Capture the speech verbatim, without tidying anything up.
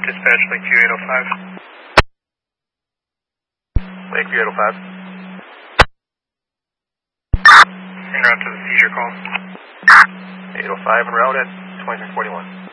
Dispatch Lakeview eight oh five. Lakeview eight oh five. En route to the seizure call. eight oh five en route at twenty-three forty-one.